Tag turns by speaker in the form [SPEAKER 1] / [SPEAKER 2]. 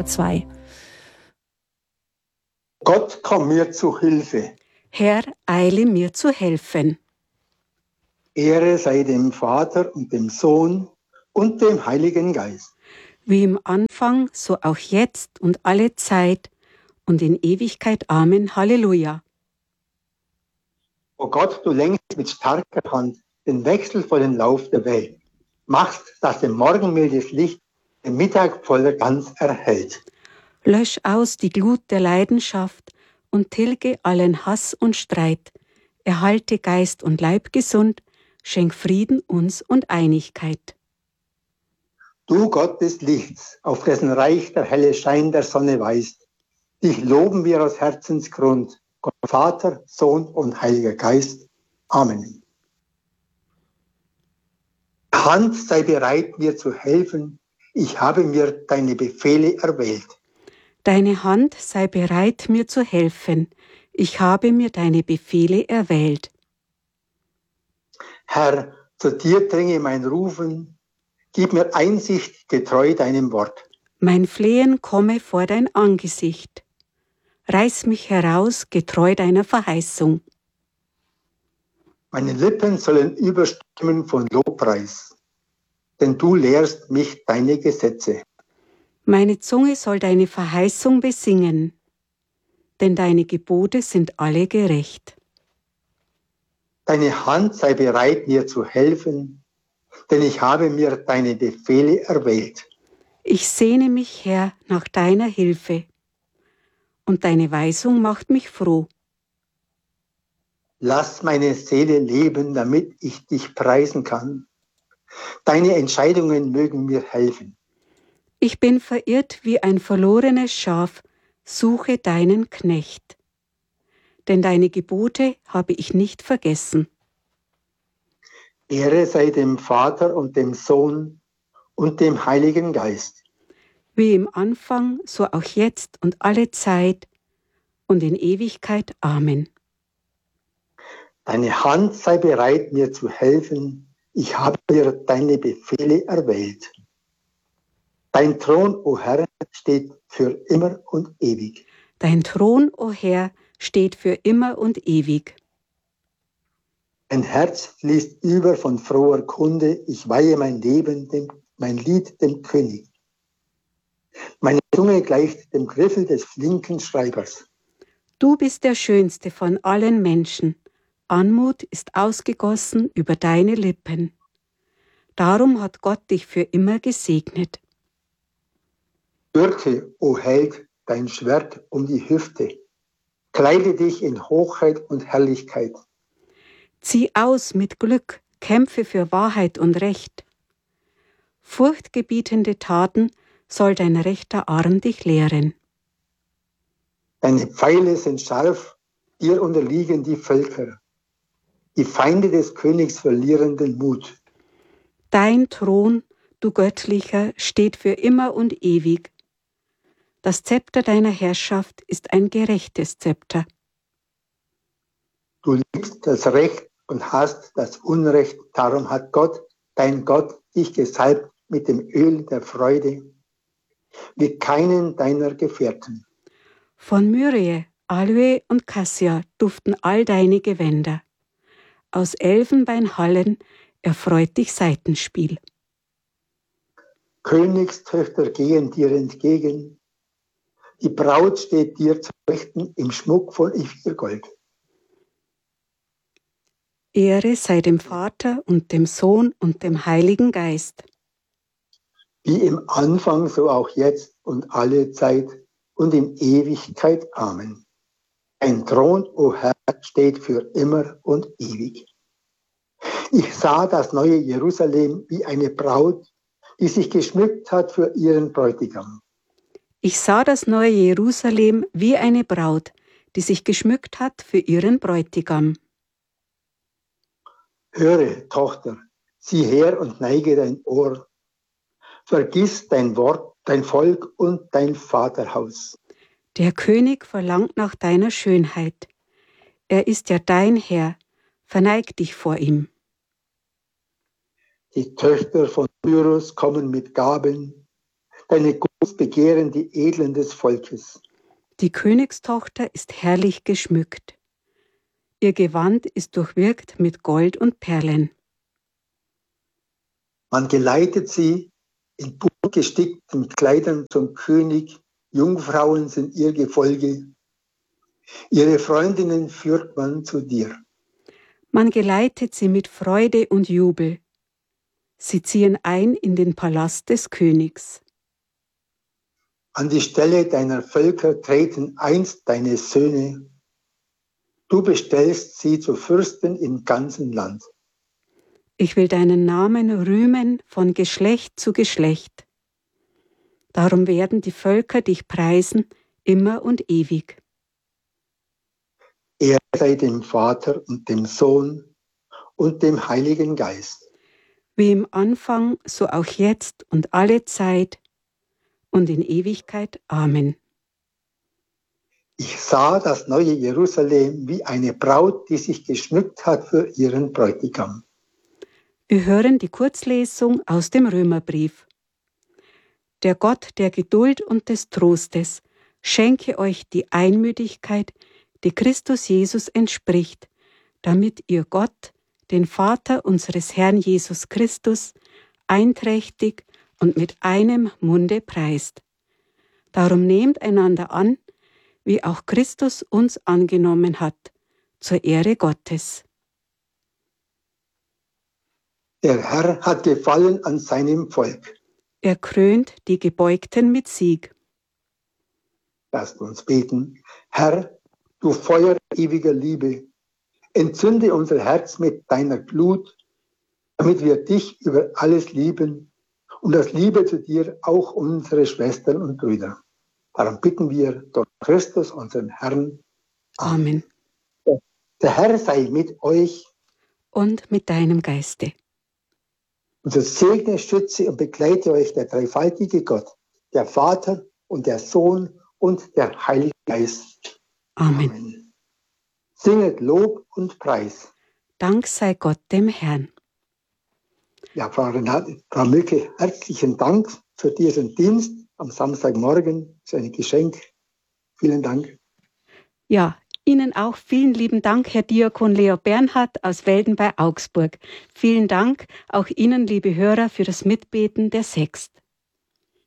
[SPEAKER 1] 2.
[SPEAKER 2] Gott, komm mir zu Hilfe.
[SPEAKER 1] Herr, eile mir zu helfen.
[SPEAKER 2] Ehre sei dem Vater und dem Sohn und dem Heiligen Geist.
[SPEAKER 1] Wie im Anfang, so auch jetzt und alle Zeit und in Ewigkeit. Amen. Halleluja.
[SPEAKER 2] O Gott, du lenkst mit starker Hand den wechselvollen Lauf der Welt, machst, dass dem morgenmildes Licht den Mittag voller Glanz erhält.
[SPEAKER 1] Lösch aus die Glut der Leidenschaft und tilge allen Hass und Streit. Erhalte Geist und Leib gesund, schenk Frieden uns und Einigkeit.
[SPEAKER 2] Du Gott des Lichts, auf dessen Reich der helle Schein der Sonne weist, dich loben wir aus Herzensgrund, Gott Vater, Sohn und Heiliger Geist. Amen. Hand sei bereit, mir zu helfen, ich habe mir deine Befehle erwählt.
[SPEAKER 1] Deine Hand sei bereit, mir zu helfen. Ich habe mir deine Befehle erwählt.
[SPEAKER 2] Herr, zu dir dringe mein Rufen, gib mir Einsicht getreu deinem Wort.
[SPEAKER 1] Mein Flehen komme vor dein Angesicht. Reiß mich heraus, getreu deiner Verheißung.
[SPEAKER 2] Meine Lippen sollen überstimmen von Lobpreis, denn du lehrst mich deine Gesetze.
[SPEAKER 1] Meine Zunge soll deine Verheißung besingen, denn deine Gebote sind alle gerecht.
[SPEAKER 2] Deine Hand sei bereit, mir zu helfen, denn ich habe mir deine Befehle erwählt.
[SPEAKER 1] Ich sehne mich, Herr, nach deiner Hilfe, und deine Weisung macht mich froh.
[SPEAKER 2] Lass meine Seele leben, damit ich dich preisen kann. Deine Entscheidungen mögen mir helfen.
[SPEAKER 1] Ich bin verirrt wie ein verlorenes Schaf, suche deinen Knecht. Denn deine Gebote habe ich nicht vergessen.
[SPEAKER 2] Ehre sei dem Vater und dem Sohn und dem Heiligen Geist.
[SPEAKER 1] Wie im Anfang, so auch jetzt und alle Zeit und in Ewigkeit. Amen.
[SPEAKER 2] Deine Hand sei bereit, mir zu helfen. Ich habe mir deine Befehle erwählt. Dein Thron, o Herr, steht für immer und ewig.
[SPEAKER 1] Dein Thron, o Herr, steht für immer und ewig.
[SPEAKER 2] Mein Herz fließt über von froher Kunde. Ich weihe mein Leben, mein Lied dem König. Meine Zunge gleicht dem Griffel des flinken Schreibers.
[SPEAKER 1] Du bist der Schönste von allen Menschen. Anmut ist ausgegossen über deine Lippen. Darum hat Gott dich für immer gesegnet.
[SPEAKER 2] Gürte, o Held, dein Schwert um die Hüfte. Kleide dich in Hochheit und Herrlichkeit.
[SPEAKER 1] Zieh aus mit Glück, kämpfe für Wahrheit und Recht. Furchtgebietende Taten soll dein rechter Arm dich lehren.
[SPEAKER 2] Deine Pfeile sind scharf, dir unterliegen die Völker. Die Feinde des Königs verlieren den Mut.
[SPEAKER 1] Dein Thron, du Göttlicher, steht für immer und ewig. Das Zepter deiner Herrschaft ist ein gerechtes Zepter.
[SPEAKER 2] Du liebst das Recht und hast das Unrecht, darum hat Gott, dein Gott, dich gesalbt mit dem Öl der Freude, wie keinen deiner Gefährten.
[SPEAKER 1] Von Myrrhe, Aloe und Cassia duften all deine Gewänder. Aus Elfenbeinhallen erfreut dich Saitenspiel.
[SPEAKER 2] Königstöchter gehen dir entgegen. Die Braut steht dir zu Rechten im Schmuck von Ephirgold.
[SPEAKER 1] Ehre sei dem Vater und dem Sohn und dem Heiligen Geist.
[SPEAKER 2] Wie im Anfang, so auch jetzt und alle Zeit und in Ewigkeit. Amen. Ein Thron, o Herr, steht für immer und ewig. Ich sah das neue Jerusalem wie eine Braut, die sich geschmückt hat für ihren Bräutigam.
[SPEAKER 1] Ich sah das neue Jerusalem wie eine Braut, die sich geschmückt hat für ihren Bräutigam.
[SPEAKER 2] Höre, Tochter, sieh her und neige dein Ohr. Vergiss dein Wort, dein Volk und dein Vaterhaus.
[SPEAKER 1] Der König verlangt nach deiner Schönheit. Er ist ja dein Herr, verneig dich vor ihm.
[SPEAKER 2] Die Töchter von Tyrus kommen mit Gaben, Deine Gunst begehren die Edlen des Volkes.
[SPEAKER 1] Die Königstochter ist herrlich geschmückt. Ihr Gewand ist durchwirkt mit Gold und Perlen.
[SPEAKER 2] Man geleitet sie in bunt gestickten Kleidern zum König. Jungfrauen sind ihr Gefolge. Ihre Freundinnen führt man zu dir.
[SPEAKER 1] Man geleitet sie mit Freude und Jubel. Sie ziehen ein in den Palast des Königs.
[SPEAKER 2] An die Stelle deiner Völker treten einst deine Söhne. Du bestellst sie zu Fürsten im ganzen Land.
[SPEAKER 1] Ich will deinen Namen rühmen von Geschlecht zu Geschlecht. Darum werden die Völker dich preisen, immer und ewig.
[SPEAKER 2] Er sei dem Vater und dem Sohn und dem Heiligen Geist.
[SPEAKER 1] Wie im Anfang, so auch jetzt und alle Zeit und in Ewigkeit. Amen.
[SPEAKER 2] Ich sah das neue Jerusalem wie eine Braut, die sich geschmückt hat für ihren Bräutigam.
[SPEAKER 1] Wir hören die Kurzlesung aus dem Römerbrief. Der Gott der Geduld und des Trostes schenke euch die Einmütigkeit, die Christus Jesus entspricht, damit ihr Gott, den Vater unseres Herrn Jesus Christus, einträchtig und mit einem Munde preist. Darum nehmt einander an, wie auch Christus uns angenommen hat, zur Ehre Gottes.
[SPEAKER 2] Der Herr hat Gefallen an seinem Volk.
[SPEAKER 1] Er krönt die Gebeugten mit Sieg.
[SPEAKER 2] Lasst uns beten. Herr, du Feuer ewiger Liebe, entzünde unser Herz mit deiner Glut, damit wir dich über alles lieben und aus Liebe zu dir auch unsere Schwestern und Brüder. Darum bitten wir durch Christus, unseren Herrn.
[SPEAKER 1] Amen.
[SPEAKER 2] Der Herr sei mit euch.
[SPEAKER 1] Und mit deinem Geiste.
[SPEAKER 2] Und so segne, schütze und begleite euch der dreifaltige Gott, der Vater und der Sohn und der Heilige Geist.
[SPEAKER 1] Amen.
[SPEAKER 2] Amen. Singet Lob und Preis.
[SPEAKER 1] Dank sei Gott dem Herrn.
[SPEAKER 2] Ja, Frau Mücke, herzlichen Dank für diesen Dienst am Samstagmorgen. Das ist ein Geschenk. Vielen Dank.
[SPEAKER 1] Ja, Ihnen auch vielen lieben Dank, Herr Diakon Leo Bernhard aus Welden bei Augsburg. Vielen Dank auch Ihnen, liebe Hörer, für das Mitbeten der Sext.